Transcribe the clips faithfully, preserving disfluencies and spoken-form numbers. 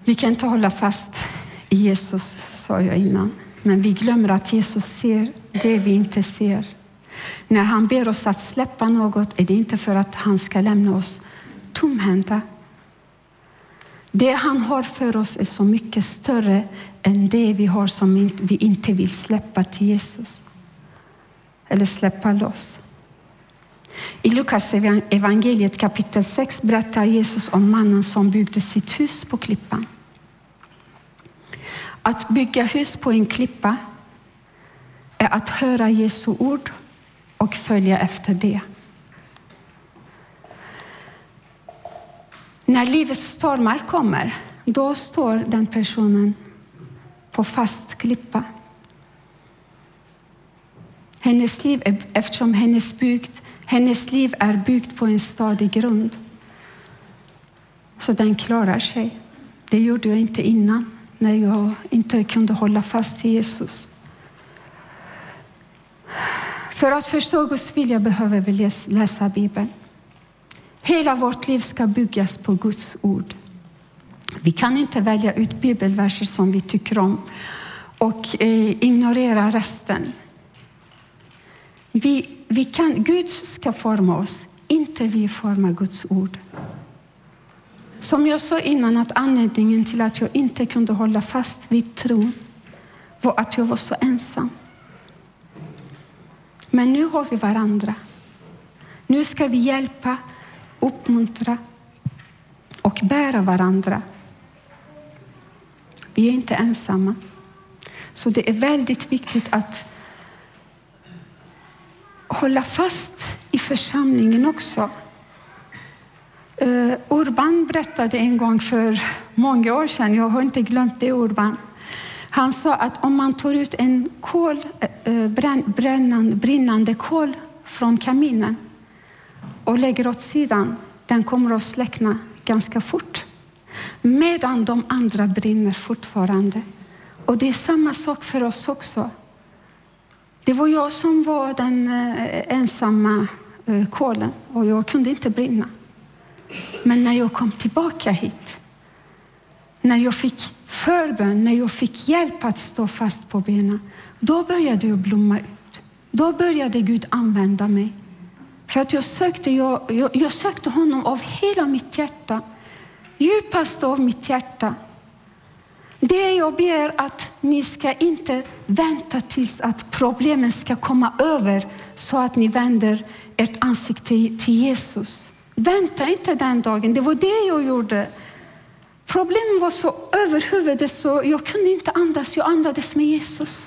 Vi kan inte hålla fast i Jesus, sa jag innan. Men vi glömmer att Jesus ser det vi inte ser. När han ber oss att släppa något är det inte för att han ska lämna oss tomhänta. Det han har för oss är så mycket större än det vi har som vi inte vill släppa till Jesus. Eller släppa loss. I Lukas evangeliet kapitel sex berättar Jesus om mannen som byggde sitt hus på klippan. Att bygga hus på en klippa är att höra Jesu ord och följa efter det. När livets stormar kommer, då står den personen på fast klippa. Hennes liv är, eftersom hennes, byggt, hennes liv är byggt på en stadig grund. Så den klarar sig. Det gjorde jag inte innan, när jag inte kunde hålla fast i Jesus. För att förstå Guds vilja behöver vi läsa Bibeln. Hela vårt liv ska byggas på Guds ord. Vi kan inte välja ut bibelverser som vi tycker om och eh, ignorera resten. Vi, vi kan, Gud ska forma oss, inte vi forma Guds ord. Som jag sa innan, att anledningen till att jag inte kunde hålla fast vid tron var att jag var så ensam. Men nu har vi varandra. Nu ska vi hjälpa, uppmuntra och bära varandra. Vi är inte ensamma. Så det är väldigt viktigt att hålla fast i församlingen också. Uh, Urban berättade en gång för många år sedan, jag har inte glömt det, Urban. Han sa att om man tar ut en kol, uh, bränn, brännande, brinnande kol från kaminen och lägger åt sidan, den kommer att släckna ganska fort. Medan de andra brinner fortfarande. Och det är samma sak för oss också. Det var jag som var den uh, ensamma uh, kolen och jag kunde inte brinna. Men när jag kom tillbaka hit, när jag fick förbön, när jag fick hjälp att stå fast på benen, då började jag blomma ut. Då började Gud använda mig. För att jag sökte, jag, jag, jag sökte honom av hela mitt hjärta. Djupast av mitt hjärta. Det jag ber att ni ska inte vänta tills att problemen ska komma över så att ni vänder ert ansikte till, till Jesus. Vänta inte den dagen. Det var det jag gjorde. Problemen var så över huvudet så jag kunde inte andas. Jag andades med Jesus.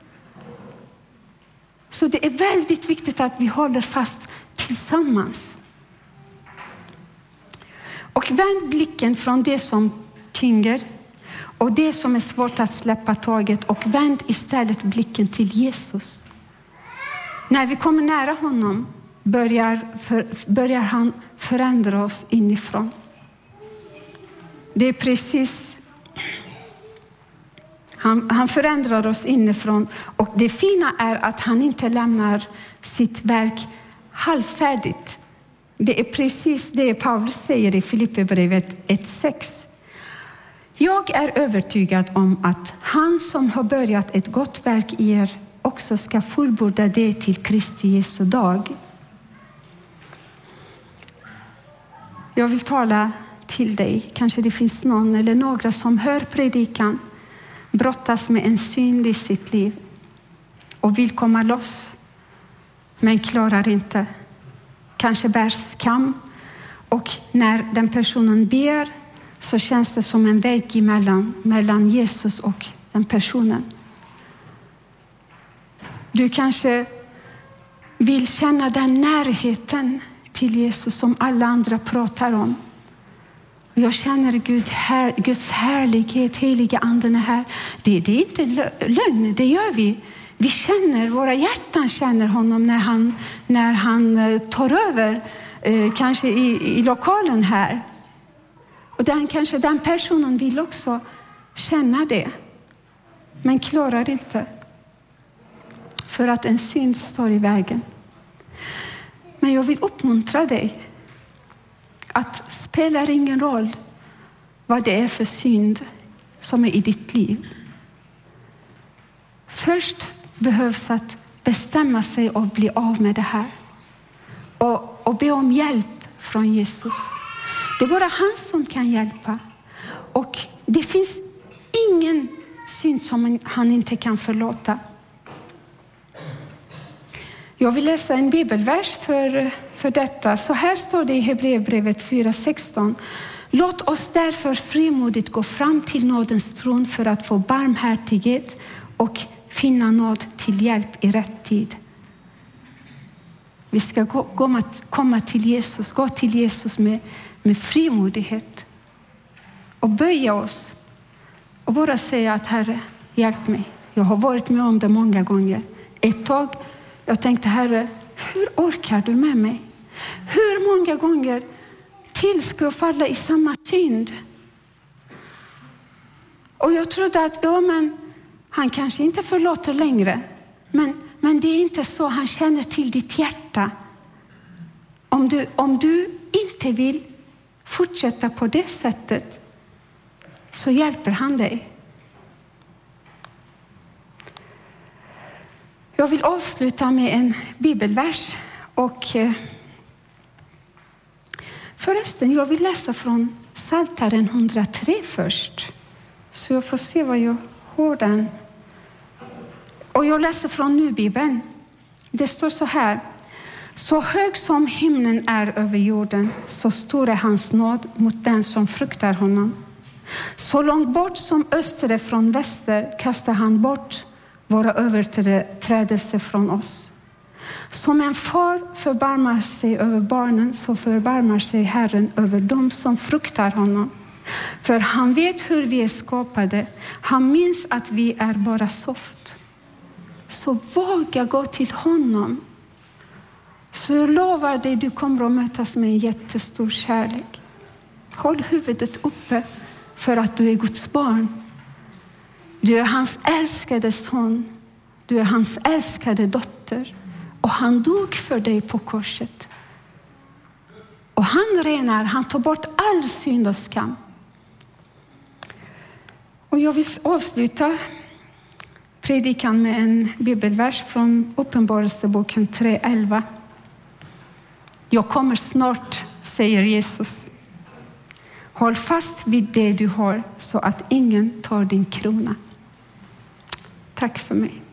Så det är väldigt viktigt att vi håller fast tillsammans. Och vänd blicken från det som tynger och det som är svårt att släppa taget och vänd istället blicken till Jesus. När vi kommer nära honom börjar, för, börjar han förändra oss inifrån. Det är precis, han, han förändrar oss inifrån och det fina är att han inte lämnar sitt verk halvfärdigt. Det är precis det Paulus säger i Filipperbrevet ett sex. Jag är övertygad om att han som har börjat ett gott verk i er också ska fullborda det till Kristi Jesu dag. Jag vill tala till dig. Kanske det finns någon eller några som hör predikan, brottas med en synd i sitt liv och vill komma loss men klarar inte. Kanske bär skam och när den personen ber så känns det som en vägg emellan, mellan Jesus och den personen. Du kanske vill känna den närheten till Jesus som alla andra pratar om. Jag känner Gud här, Guds härlighet, heliga anden är här. Det, det är inte lögn, det gör vi. Vi känner, våra hjärtan känner honom när han, när han tar över, eh, kanske i, i lokalen här. Och den, kanske den personen vill också känna det. Men klarar inte. För att en synd står i vägen. Men jag vill uppmuntra dig. Att spelar ingen roll vad det är för synd som är i ditt liv. Först behövs att bestämma sig och bli av med det här. Och, och be om hjälp från Jesus. Det är bara han som kan hjälpa. Och det finns ingen synd som han inte kan förlåta. Jag vill läsa en bibelvers för, för detta. Så här står det i Hebreerbrevet fyra sexton. Låt oss därför frimodigt gå fram till nådens tron för att få barmhärtighet och finna nåd till hjälp i rätt tid. Vi ska gå, gå, komma till Jesus, gå till Jesus med, med frimodighet och böja oss och bara säga att Herre, hjälp mig. Jag har varit med om det många gånger. Ett tag jag tänkte, Herre, hur orkar du med mig? Hur många gånger till ska jag falla i samma synd? Och jag trodde att ja, men han kanske inte förlåter längre. Men, men det är inte så. Han känner till ditt hjärta. Om du, om du inte vill fortsätta på det sättet så hjälper han dig. Jag vill avsluta med en bibelvers. Och eh, förresten, jag vill läsa från Psaltaren hundratre först. Så jag får se vad jag har den. Och jag läser från Nybibeln. Det står så här. Så hög som himlen är över jorden, så stor är hans nåd mot den som fruktar honom. Så långt bort som öster från väster kastar han bort våra överträdelser från oss. Som en far förbarmar sig över barnen, så förbarmar sig Herren över dem som fruktar honom. För han vet hur vi är skapade. Han minns att vi är bara soft. Så våga gå till honom. Så jag lovar dig, du kommer att mötas med en jättestor kärlek. Håll huvudet uppe för att du är Guds barn. Du är hans älskade son. Du är hans älskade dotter. Och han dog för dig på korset. Och han renar, han tar bort all synd och skam. Och jag vill avsluta predikan med en bibelvers från Uppenbarelseboken tre elva. Jag kommer snart, säger Jesus. Håll fast vid det du har så att ingen tar din krona. Tack för mig.